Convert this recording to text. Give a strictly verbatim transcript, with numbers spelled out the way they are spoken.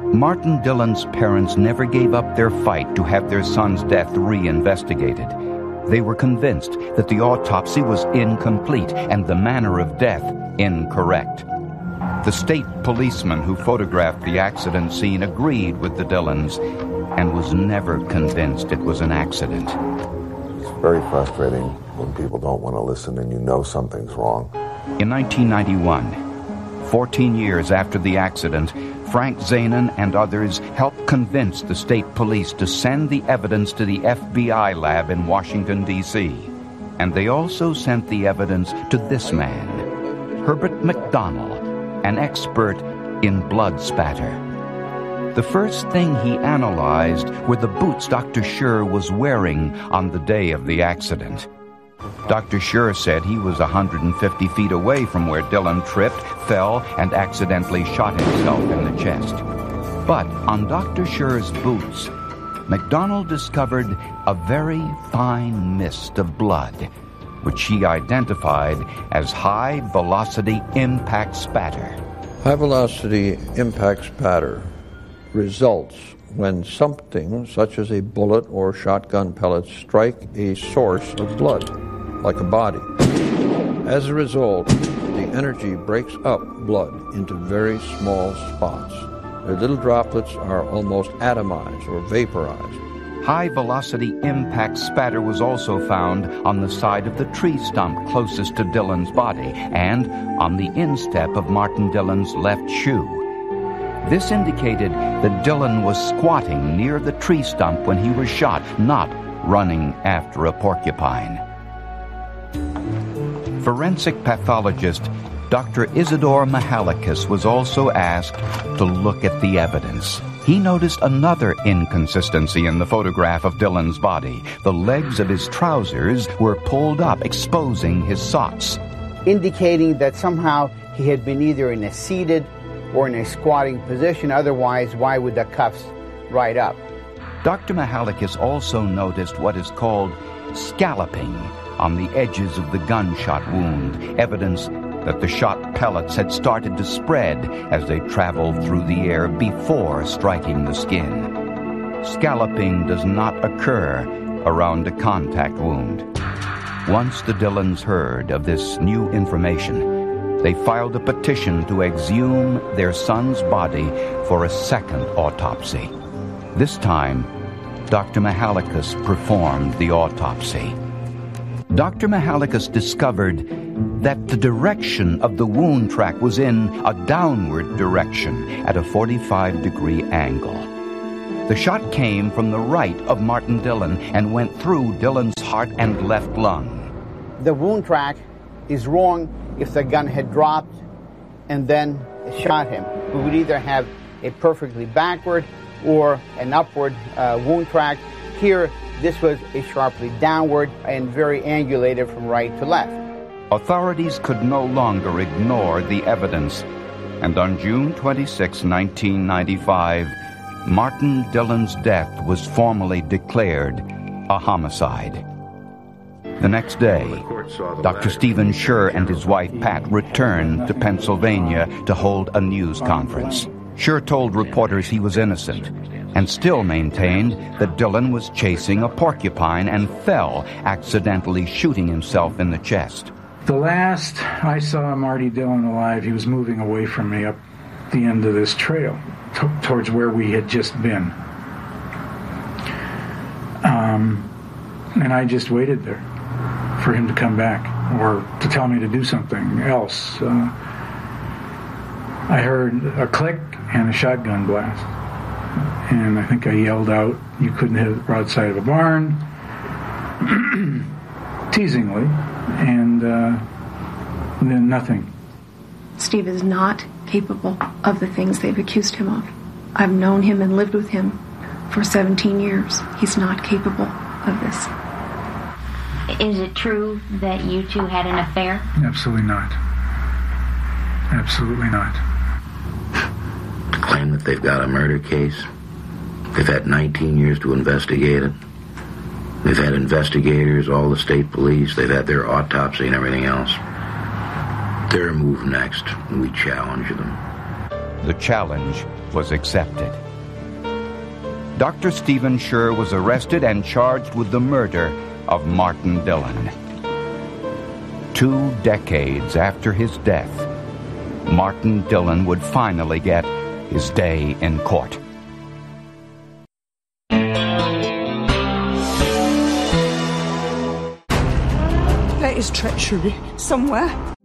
Martin Dillon's parents never gave up their fight to have their son's death re-investigated. They were convinced that the autopsy was incomplete and the manner of death incorrect. The state policeman who photographed the accident scene agreed with the Dillons and was never convinced it was an accident. It's very frustrating when people don't want to listen and you know something's wrong. In nineteen ninety-one, fourteen years after the accident, Frank Zanen and others helped convince the state police to send the evidence to the F B I lab in Washington, D C And they also sent the evidence to this man, Herbert McDonald, an expert in blood spatter. The first thing he analyzed were the boots Doctor Schur was wearing on the day of the accident. Doctor Schur said he was one hundred fifty feet away from where Dillon tripped, fell, and accidentally shot himself in the chest. But on Doctor Schur's boots, McDonald discovered a very fine mist of blood, which he identified as high-velocity impact spatter. High-velocity impact spatter results when something, such as a bullet or shotgun pellets, strike a source of blood, like a body. As a result, the energy breaks up blood into very small spots. Their little droplets are almost atomized or vaporized. High-velocity impact spatter was also found on the side of the tree stump closest to Dillon's body and on the instep of Martin Dillon's left shoe. This indicated that Dillon was squatting near the tree stump when he was shot, not running after a porcupine. Forensic pathologist Doctor Isidore Mihalakis was also asked to look at the evidence. He noticed another inconsistency in the photograph of Dillon's body. The legs of his trousers were pulled up, exposing his socks, indicating that somehow he had been either in a seated or in a squatting position. Otherwise, why would the cuffs ride up? Doctor Mihalakis also noticed what is called scalloping on the edges of the gunshot wound, evidence that the shot pellets had started to spread as they traveled through the air before striking the skin. Scalloping does not occur around a contact wound. Once the Dillons heard of this new information, they filed a petition to exhume their son's body for a second autopsy. This time, Doctor Mihalakis performed the autopsy. Doctor Mihalakis discovered that the direction of the wound track was in a downward direction at a forty-five degree angle. The shot came from the right of Martin Dillon and went through Dillon's heart and left lung. The wound track is wrong if the gun had dropped and then shot him. We would either have a perfectly backward or an upward uh, wound track. Here, this was a sharply downward and very angulated from right to left. Authorities could no longer ignore the evidence, and on June twenty-sixth, nineteen ninety-five, Martin Dillon's death was formally declared a homicide. The next day, Doctor Stephen Schur and his wife Pat returned to Pennsylvania to hold a news conference. Schur told reporters he was innocent and still maintained that Dillon was chasing a porcupine and fell, accidentally shooting himself in the chest. The last I saw Marty Dillon alive, he was moving away from me up the end of this trail t- towards where we had just been. Um, and I just waited there for him to come back or to tell me to do something else. Uh, I heard a click and a shotgun blast. And I think I yelled out, "You couldn't hit it broadside of a barn," teasingly, and uh, then nothing. Steve is not capable of the things they've accused him of. I've known him and lived with him for seventeen years. He's not capable of this. Is it true that you two had an affair? Absolutely not. Absolutely not. To claim that they've got a murder case. They've had nineteen years to investigate it. They've had investigators, all the state police. They've had their autopsy and everything else. Their move next, and we challenge them. The challenge was accepted. Doctor Stephen Scher was arrested and charged with the murder of Martin Dillon. Two decades after his death, Martin Dillon would finally get his day in court. There is treachery somewhere.